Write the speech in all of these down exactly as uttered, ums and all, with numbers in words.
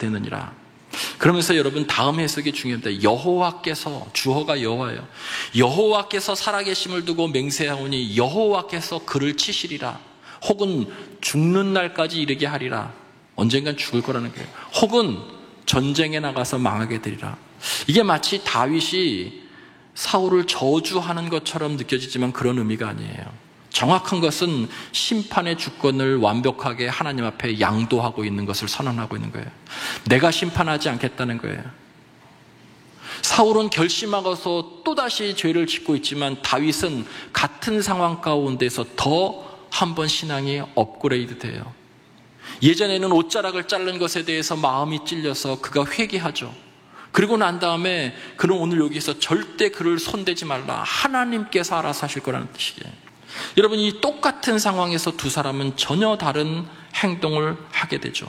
되느니라. 그러면서 여러분 다음 해석이 중요합니다. 여호와께서, 주어가 여호와예요. 여호와께서 살아계심을 두고 맹세하오니 여호와께서 그를 치시리라. 혹은 죽는 날까지 이르게 하리라. 언젠간 죽을 거라는 거예요. 혹은 전쟁에 나가서 망하게 되리라. 이게 마치 다윗이 사울을 저주하는 것처럼 느껴지지만 그런 의미가 아니에요. 정확한 것은 심판의 주권을 완벽하게 하나님 앞에 양도하고 있는 것을 선언하고 있는 거예요. 내가 심판하지 않겠다는 거예요. 사울은 결심하고서 또다시 죄를 짓고 있지만 다윗은 같은 상황 가운데서 더 한 번 신앙이 업그레이드 돼요. 예전에는 옷자락을 자른 것에 대해서 마음이 찔려서 그가 회개하죠. 그리고 난 다음에 그는 오늘 여기서 절대 그를 손대지 말라. 하나님께서 알아서 하실 거라는 뜻이에요. 여러분, 이 똑같은 상황에서 두 사람은 전혀 다른 행동을 하게 되죠.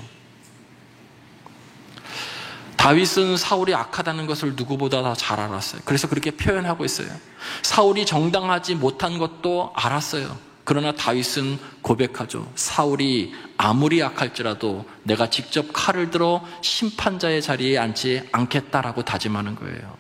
다윗은 사울이 악하다는 것을 누구보다 다 잘 알았어요. 그래서 그렇게 표현하고 있어요. 사울이 정당하지 못한 것도 알았어요. 그러나 다윗은 고백하죠. 사울이 아무리 악할지라도 내가 직접 칼을 들어 심판자의 자리에 앉지 않겠다라고 다짐하는 거예요.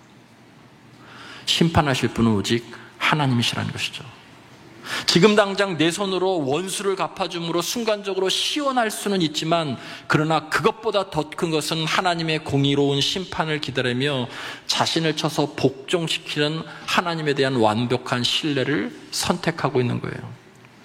심판하실 분은 오직 하나님이시라는 것이죠. 지금 당장 내 손으로 원수를 갚아줌으로 순간적으로 시원할 수는 있지만, 그러나 그것보다 더 큰 것은 하나님의 공의로운 심판을 기다리며 자신을 쳐서 복종시키는 하나님에 대한 완벽한 신뢰를 선택하고 있는 거예요.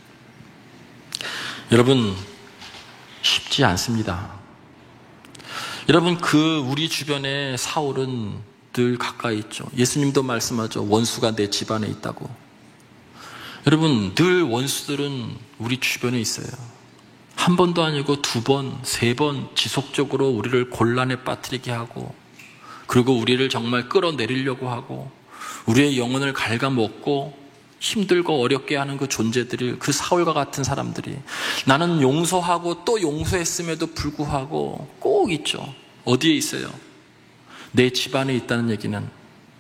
여러분, 쉽지 않습니다. 여러분, 그 우리 주변에 사울은 늘 가까이 있죠. 예수님도 말씀하죠. 원수가 내 집안에 있다고. 여러분, 늘 원수들은 우리 주변에 있어요. 한 번도 아니고 두 번, 세 번 지속적으로 우리를 곤란에 빠뜨리게 하고, 그리고 우리를 정말 끌어내리려고 하고, 우리의 영혼을 갉아먹고 힘들고 어렵게 하는 그 존재들이, 그 사울과 같은 사람들이 나는 용서하고 또 용서했음에도 불구하고 꼭 있죠. 어디에 있어요? 내 집안에 있다는 얘기는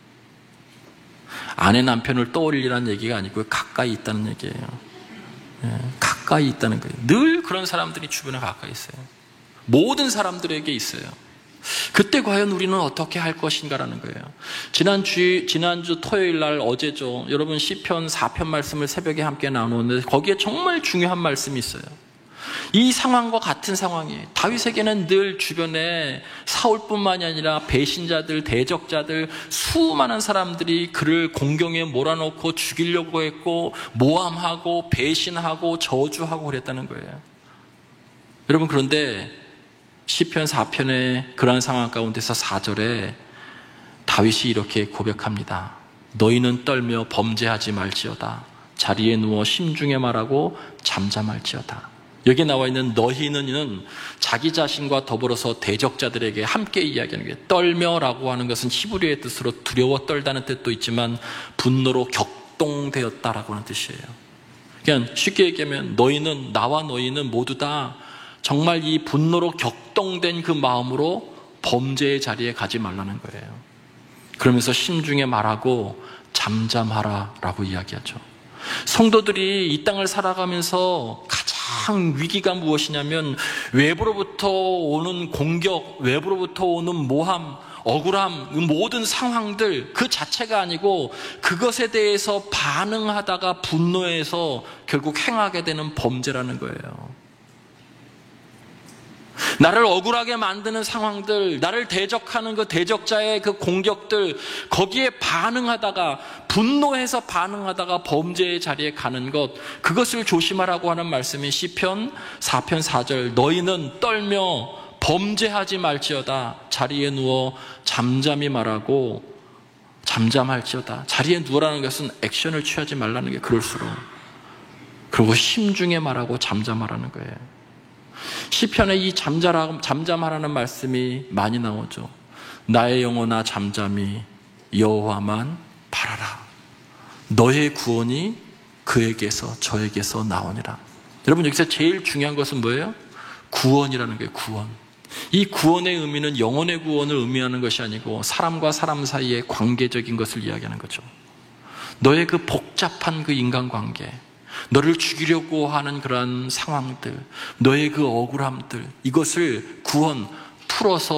아내 남편을 떠올리라는 얘기가 아니고 가까이 있다는 얘기예요. 예, 가까이 있다는 거예요. 늘 그런 사람들이 주변에 가까이 있어요. 모든 사람들에게 있어요. 그때 과연 우리는 어떻게 할 것인가라는 거예요. 지난주, 지난주 토요일 날 어제죠. 여러분 시편 사 편 말씀을 새벽에 함께 나누었는데 거기에 정말 중요한 말씀이 있어요. 이 상황과 같은 상황이에요. 다윗에게는 늘 주변에 사울뿐만이 아니라 배신자들, 대적자들, 수많은 사람들이 그를 공경에 몰아넣고 죽이려고 했고 모함하고 배신하고 저주하고 그랬다는 거예요. 여러분, 그런데 시편 사 편의 그러한 상황 가운데서 사 절에 다윗이 이렇게 고백합니다. 너희는 떨며 범죄하지 말지어다. 자리에 누워 심중에 말하고 잠잠할지어다. 여기에 나와 있는 너희는 자기 자신과 더불어서 대적자들에게 함께 이야기하는 거예요. 떨며라고 하는 것은 히브리어의 뜻으로 두려워 떨다는 뜻도 있지만 분노로 격동되었다라고 하는 뜻이에요. 그냥 쉽게 얘기하면 너희는, 나와 너희는 모두 다 정말 이 분노로 격동된 그 마음으로 범죄의 자리에 가지 말라는 거예요. 그러면서 심중에 말하고 잠잠하라라고 이야기하죠. 성도들이 이 땅을 살아가면서 가장 위기가 무엇이냐면 외부로부터 오는 공격, 외부로부터 오는 모함, 억울함, 모든 상황들 그 자체가 아니고 그것에 대해서 반응하다가 분노해서 결국 행하게 되는 범죄라는 거예요. 나를 억울하게 만드는 상황들, 나를 대적하는 그 대적자의 그 공격들, 거기에 반응하다가, 분노해서 반응하다가 범죄의 자리에 가는 것, 그것을 조심하라고 하는 말씀이 시편 사 편 사 절 너희는 떨며 범죄하지 말지어다. 자리에 누워 잠잠히 말하고 잠잠할지어다. 자리에 누우라는 것은 액션을 취하지 말라는 게 그럴수록, 그리고 심중에 말하고 잠잠하라는 거예요. 시편에 이 잠자라, 잠잠하라는 말씀이 많이 나오죠. 나의 영혼아 잠잠히 여호와만 바라라. 너의 구원이 그에게서 저에게서 나오니라. 여러분, 여기서 제일 중요한 것은 뭐예요? 구원이라는 거예요. 구원. 이 구원의 의미는 영혼의 구원을 의미하는 것이 아니고 사람과 사람 사이의 관계적인 것을 이야기하는 거죠. 너의 그 복잡한 그 인간관계, 너를 죽이려고 하는 그러한 상황들, 너의 그 억울함들, 이것을 구원, 풀어서